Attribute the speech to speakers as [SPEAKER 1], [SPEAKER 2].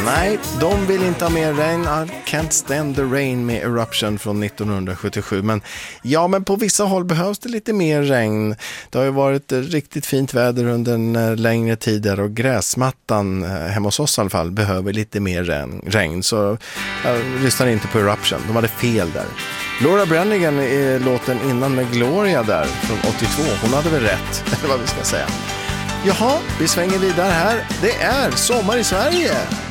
[SPEAKER 1] Nej, de vill inte ha mer regn. I Can't Stand the Rain med Eruption från 1977. Men på vissa håll behövs det lite mer regn. Det har ju varit riktigt fint väder under en längre tid där, och gräsmattan hemma hos oss i alla fall behöver lite mer regn. Så jag lyssnar inte på Eruption. De hade fel där. Laura Branigan är låten innan med Gloria där från 82. Hon hade väl rätt, eller vad vi ska säga. Jaha, vi svänger vidare här. Det är sommar i Sverige.